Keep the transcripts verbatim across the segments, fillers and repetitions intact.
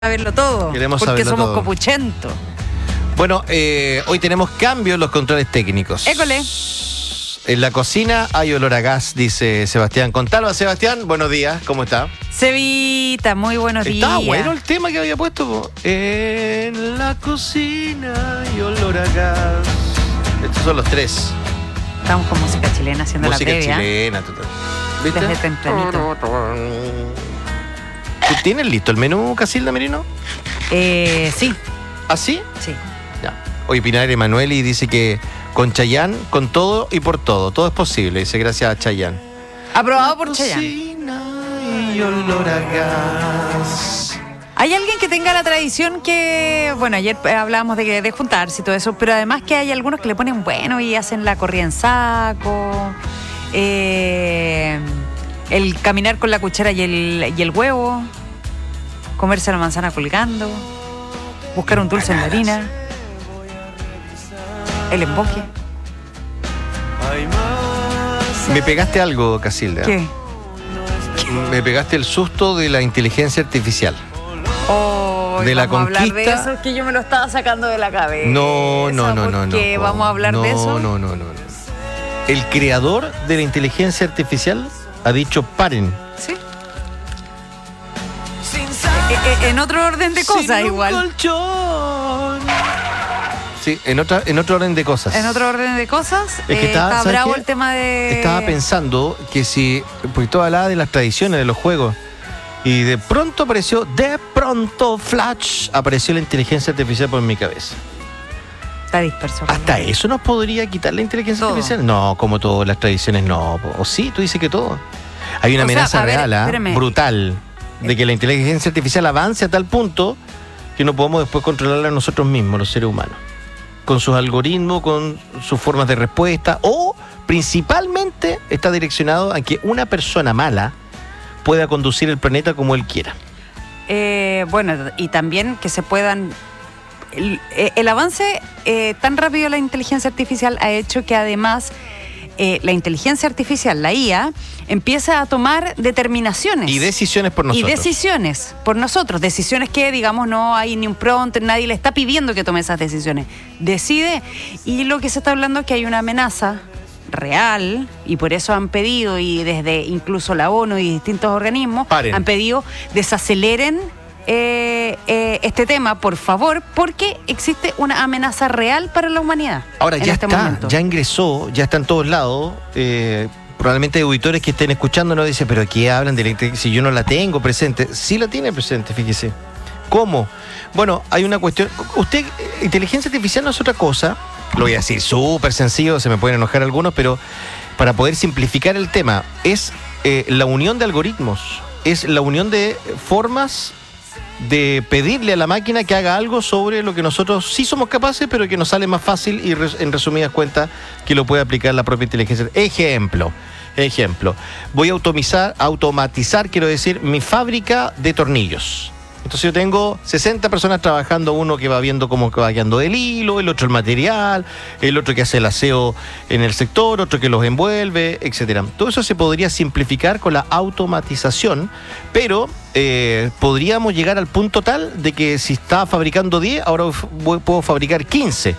saberlo todo. Queremos porque saberlo somos todo. copuchentos. Bueno, eh, hoy tenemos cambios en los controles técnicos. École. En la cocina hay olor a gas, dice Sebastián Contalva. Sebastián, buenos días, ¿cómo está? Cevita, muy buenos días. Está bueno el tema que había puesto. Po. En la cocina hay olor a gas. Estos son los tres. Estamos con música chilena haciendo Música la previa. chilena, total. ¿Viste? Desde tempranito. ¿Tú tienes listo el menú, Casilda Merino? Eh, sí, ¿Así? sí. Ya. Hoy Pinar Emanueli dice que con Chayanne, con todo y por todo. Todo es posible, dice gracias a Chayanne. Aprobado por Chayanne. Y olor a gas. Hay alguien que tenga la tradición que, bueno, ayer hablábamos de, de juntarse y todo eso, pero además que hay algunos que le ponen bueno y hacen la corrida en saco, eh, el caminar con la cuchara y el, y el huevo, comerse la manzana colgando, buscar un dulce en la harina, el emboque. Me pegaste algo, Casilda. ¿Qué? Me pegaste el susto de la inteligencia artificial. Oh, De la vamos a hablar de conquista. eso, es que yo me lo estaba sacando de la cabeza. No, no, no, no, no. ¿Qué? ¿Vamos a hablar no, de eso? No, no, no, no. El creador de la inteligencia artificial ha dicho paren. Sí. Eh, eh, en otro orden de cosas, Sin un igual. colchón. Sí, en otra, en otro orden de cosas. En otro orden de cosas, Es que eh, estaba- está ¿sabes bravo qué? el tema de... Estaba pensando que si, porque todo hablaba de las tradiciones de los juegos, y de pronto apareció, de pronto, flash, apareció la inteligencia artificial por mi cabeza. Está disperso. ¿Hasta eso nos podría quitar la inteligencia Todo. artificial? No, como todas las tradiciones, no. po. ¿O sí? Tú dices que todo. Hay una O sea, amenaza a ver, real, ¿ah? espérame. brutal, de que la inteligencia artificial avance a tal punto que no podemos después controlarla nosotros mismos, los seres humanos. Con sus algoritmos, con sus formas de respuesta, o principalmente está direccionado a que una persona mala pueda conducir el planeta como él quiera. Eh, bueno, y también que se puedan... El, eh, el avance eh, tan rápido de la inteligencia artificial ha hecho que además eh, la inteligencia artificial, la I A, empieza a tomar determinaciones. Y decisiones por nosotros. Y decisiones por nosotros, decisiones que, digamos, no hay ni un prompt, nadie le está pidiendo que tome esas decisiones. Decide, y lo que se está hablando es que hay una amenaza real, y por eso han pedido, y desde incluso la ONU y distintos organismos, Paren. han pedido desaceleren eh, eh, este tema, por favor, porque existe una amenaza real para la humanidad. Ahora en ya este está, momento. ya ingresó, ya está en todos lados. Eh, probablemente hay auditores que estén escuchando no dicen, pero aquí hablan de la inteligencia, si yo no la tengo presente. Sí la tiene presente, fíjese. ¿Cómo? Bueno, hay una cuestión. Usted, inteligencia artificial no es otra cosa. Lo voy a decir súper sencillo, se me pueden enojar algunos, pero para poder simplificar el tema, es eh, la unión de algoritmos, es la unión de formas de pedirle a la máquina que haga algo sobre lo que nosotros sí somos capaces, pero que nos sale más fácil y res- en resumidas cuentas que lo puede aplicar la propia inteligencia. Ejemplo, ejemplo, voy a automatizar, automatizar, quiero decir, mi fábrica de tornillos. Entonces yo tengo sesenta personas trabajando, uno que va viendo cómo va quedando el hilo, el otro el material, el otro que hace el aseo en el sector, otro que los envuelve, etcétera. Todo eso se podría simplificar con la automatización, pero eh, podríamos llegar al punto tal de que si estaba fabricando diez, ahora voy- puedo fabricar quince.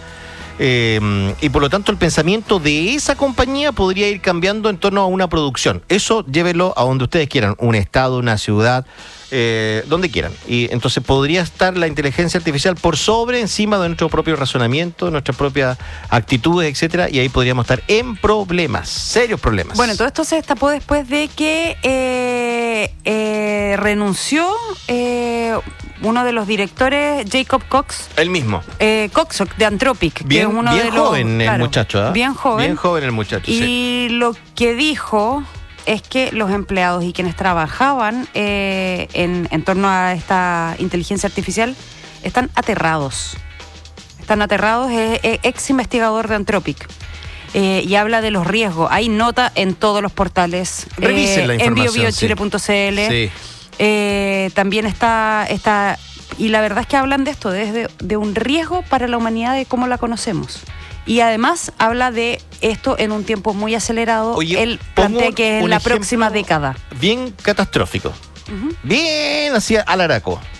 Eh, y por lo tanto el pensamiento de esa compañía podría ir cambiando en torno a una producción. Eso llévelo a donde ustedes quieran, un estado, una ciudad, eh, donde quieran. Y entonces podría estar la inteligencia artificial por sobre, encima de nuestro propio razonamiento, nuestras propias actitudes, etcétera, y ahí podríamos estar en problemas, serios problemas. Bueno, todo esto se destapó después de que eh, eh, renunció eh, uno de los directores, Jacob Cox, el mismo. eh, Coxock de Anthropic. Bien, que es uno bien de los, joven el claro, muchacho, ¿ah? Bien joven. Bien joven el muchacho, Y sí. lo que dijo es que los empleados y quienes trabajaban eh, en, en torno a esta inteligencia artificial están aterrados. Están aterrados, es, es ex investigador de Anthropic. Eh, y habla de los riesgos. Hay nota en todos los portales. Revisen la en información, bio bio chile punto c l. Sí. Eh, también está, está, y la verdad es que hablan de esto, desde de un riesgo para la humanidad de cómo la conocemos. Y además habla de esto en un tiempo muy acelerado. Oye, Él pongo plantea que es un en la ejemplo próxima década. Bien catastrófico. Ujú. Bien así al araco.